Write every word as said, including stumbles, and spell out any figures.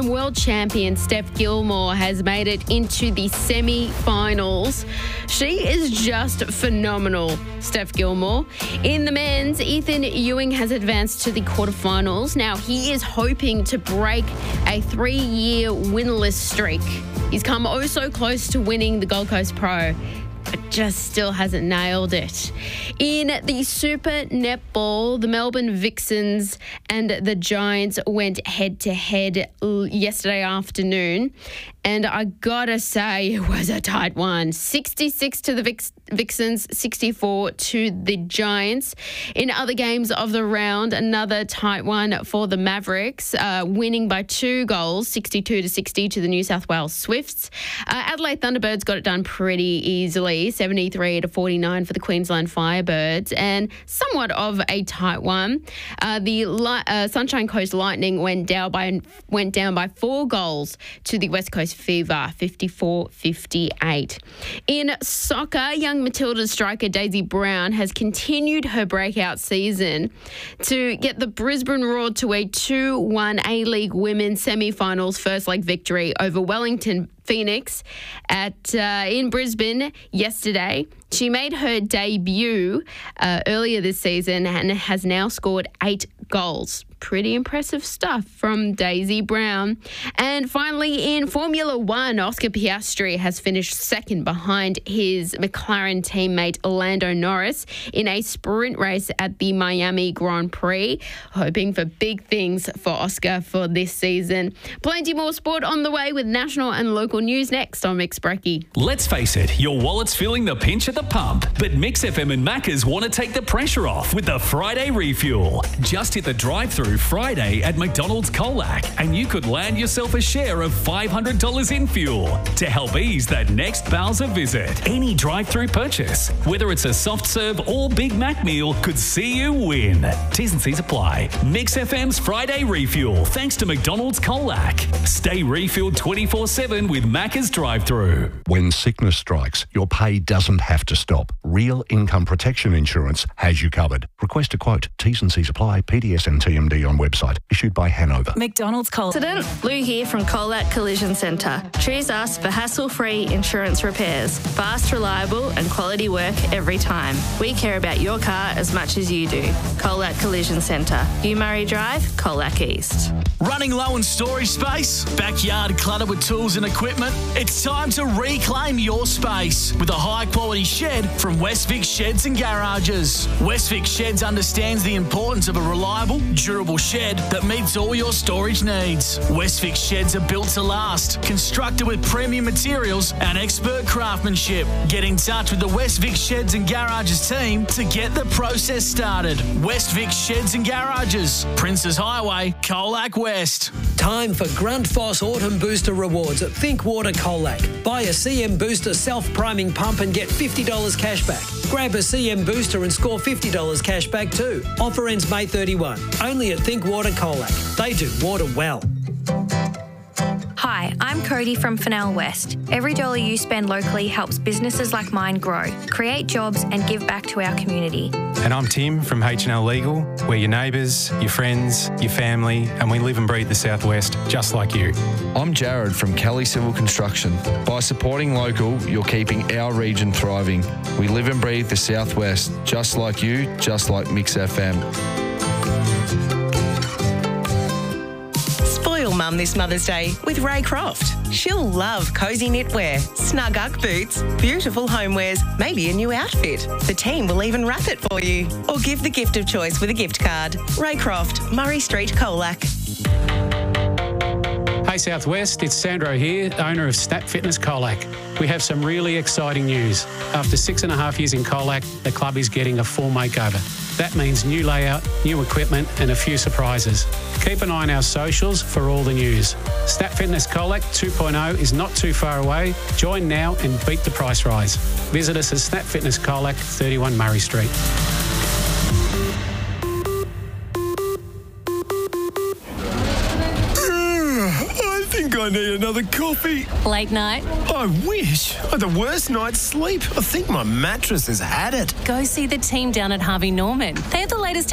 Seven-time world champion Steph Gilmore has made it into the semi-finals. She is just phenomenal, Steph Gilmore. In the men's, Ethan Ewing has advanced to the quarterfinals. Now, he is hoping to break a three-year winless streak. He's come oh so close to winning the Gold Coast Pro, but just still hasn't nailed it. In the Super Netball, the Melbourne Vixens and the Giants went head-to-head yesterday afternoon, and I gotta say it was a tight one. sixty-six to the Vix- Vixens, sixty-four to the Giants. In other games of the round, another tight one for the Mavericks, uh, winning by two goals, sixty-two to sixty to the New South Wales Swifts. Uh, Adelaide Thunderbirds got it done pretty easily, seventy-three to forty-nine for the Queensland Firebirds, and somewhat of a tight one. Uh, the li- uh, Sunshine Coast Lightning went down by went down by four goals to the West Coast Fever, fifty-four fifty-eight. In soccer, young Matildas striker Daisy Brown has continued her breakout season to get the Brisbane Roar to a two one A-League Women's semi-finals first leg victory over Wellington Phoenix at uh, in Brisbane yesterday. She made her debut uh, earlier this season and has now scored eight goals. Pretty impressive stuff from Daisy Brown. And finally, in Formula One, Oscar Piastri has finished second behind his McLaren teammate Lando Norris in a sprint race at the Miami Grand Prix. Hoping for big things for Oscar for this season. Plenty more sport on the way with national and local news next on Mix Brekkie. Let's face it, your wallet's feeling the pinch at the pump, but Mix F M and Macca's want to take the pressure off with the Friday Refuel. Just hit the drive-through Friday at McDonald's Colac and you could land yourself a share of five hundred dollars in fuel to help ease that next Bowser visit. Any drive-through purchase, whether it's a soft serve or Big Mac meal, could see you win. T's and C's apply. Mix F M's Friday Refuel, thanks to McDonald's Colac. Stay refueled twenty-four seven with Macca's drive-through. When sickness strikes, your pay doesn't have to stop. Real Income Protection Insurance has you covered. Request a quote. T's and C's apply. P D S and T M D on website. Issued by Hanover. McDonald's Colac. President Lou here from Colac Collision Centre. Choose us for hassle-free insurance repairs. Fast, reliable and quality work every time. We care about your car as much as you do. Colac Collision Centre. Hugh Murray Drive, Colac East. Running low on storage space? Backyard cluttered with tools and equipment? It's time to reclaim your space with a high-quality shed from Westvic Sheds and Garages. Westvic Sheds understands the importance of a reliable, durable shed that meets all your storage needs. Westvic Sheds are built to last, constructed with premium materials and expert craftsmanship. Get in touch with the Westvic Sheds and Garages team to get the process started. Westvic Sheds and Garages, Princes Highway, Colac West. Time for Grundfos Autumn Booster Rewards at Think Water Colac. Buy a C M Booster self-priming pump and get fifty dollars cash back. Grab a C M Booster and score fifty dollars cash back too. Offer ends May thirty-first. Only at Think Water Colac. They do water well. Hi, I'm Cody from Fennell West. Every dollar you spend locally helps businesses like mine grow, create jobs and give back to our community. And I'm Tim from H and L Legal. We're your neighbours, your friends, your family, and we live and breathe the Southwest just like you. I'm Jared from Kelly Civil Construction. By supporting local, you're keeping our region thriving. We live and breathe the Southwest just like you, just like Mix F M. Spoil Mum this Mother's Day with Ray Croft. She'll love cosy knitwear, snug Ugg boots, beautiful homewares, maybe a new outfit. The team will even wrap it for you. Or give the gift of choice with a gift card. Ray Croft, Murray Street, Colac. Hey Southwest, it's Sandro here, owner of Snap Fitness Colac. We have some really exciting news. After six and a half years in Colac, the club is getting a full makeover. That means new layout, new equipment and a few surprises. Keep an eye on our socials for all the news. Snap Fitness Colac two point oh is not too far away. Join now and beat the price rise. Visit us at Snap Fitness Colac, thirty-one Murray Street. I think I need another coffee. Late night? I wish. I had the worst night's sleep. I think my mattress has had it. Go see the team down at Harvey Norman. They have the latest